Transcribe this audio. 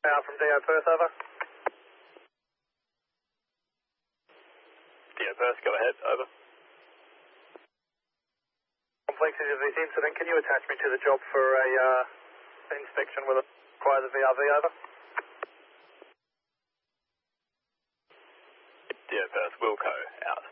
From DO Perth, over. DO Perth, go ahead, over. Complexity of this incident, can you attach me to the job for a inspection with a require the VRV, over? DO Perth, Wilco, out.